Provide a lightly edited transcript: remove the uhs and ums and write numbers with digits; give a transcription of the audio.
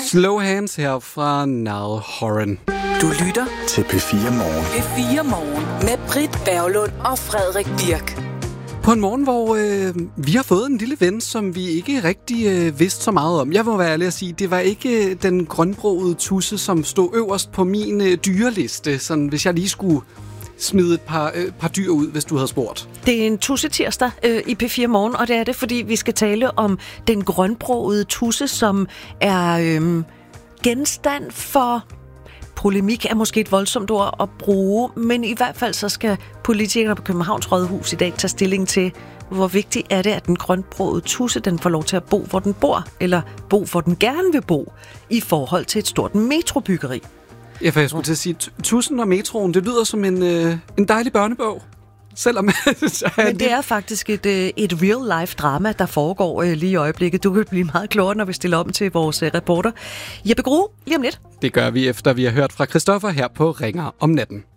Slow Hands her fra Niall Horan. Du lytter til P4 Morgen. P4 Morgen med Britt Berglund og Frederik Birk. På en morgen, hvor vi har fået en lille ven, som vi ikke rigtig vidste så meget om. Jeg må være ærlig at sige, det var ikke den grønbrogede tudse, som stod øverst på min dyreliste, sådan, hvis jeg lige skulle smide et par dyr ud, hvis du havde spurgt. Det er en tussetirsdag i P4 Morgen, og det er det, fordi vi skal tale om den grønbrogede tudse, som er genstand for polemik, er måske et voldsomt ord at bruge, men i hvert fald så skal politikerne på Københavns Rådhus i dag tage stilling til, hvor vigtigt er det, at den grønbrogede tudse, den får lov til at bo, hvor den bor, eller bo, hvor den gerne vil bo, i forhold til et stort metrobyggeri. Ja, for jeg skulle til at sige, Tudsen og metroen, det lyder som en dejlig børnebog. Selvom men det er faktisk et real-life drama, der foregår lige i øjeblikket. Du kan blive meget klogere, når vi stiller om til vores reporter Jeppe Grue lige om lidt. Det gør vi, efter vi har hørt fra Christoffer her på Ringer om natten.